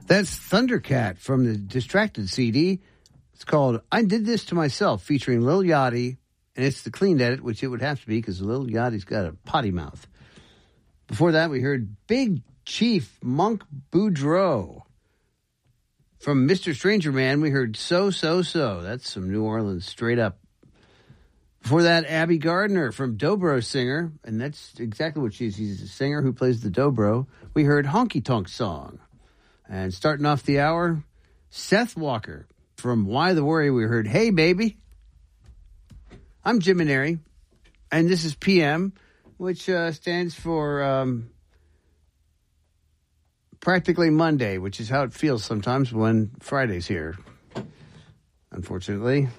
That's Thundercat from the Distracted CD. It's called I Did This to Myself, featuring Lil Yachty, and it's the cleaned edit, which it would have to be because Lil Yachty's got a potty mouth. Before that, we heard Big Chief Monk Boudreaux. From Mr. Stranger Man, we heard So, So, So. That's some New Orleans straight up. Before that, Abby Gardner from Dobro Singer, and that's exactly what she is. She's a singer who plays the dobro. We heard Honky Tonk Song. And starting off the hour, Seth Walker from Why the Worry, we heard Hey Baby. I'm Jim Maneri, and this is PM, which stands for Practically Monday, which is how it feels sometimes when Friday's here, unfortunately.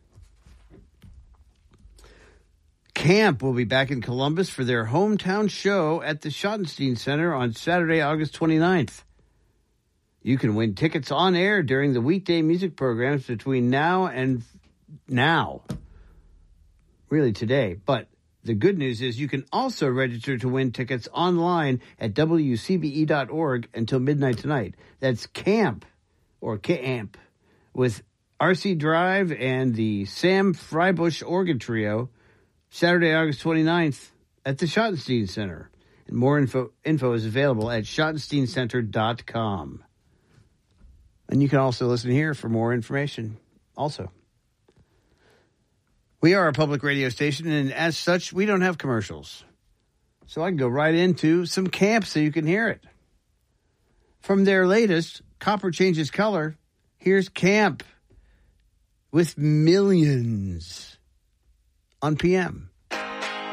Camp will be back in Columbus for their hometown show at the Schottenstein Center on Saturday, August 29th. You can win tickets on air during the weekday music programs between now and now. Really today. But the good news is you can also register to win tickets online at WCBE.org until midnight tonight. That's Camp, or Camp, with R.C. Drive and the Sam Freibush Organ Trio, Saturday, August 29th at the Schottenstein Center. And more info is available at schottensteincenter.com. And you can also listen here for more information also. We are a public radio station, and as such, we don't have commercials. So I can go right into some Camp so you can hear it. From their latest, Copper Changes Color, here's Camp with Millions on PM.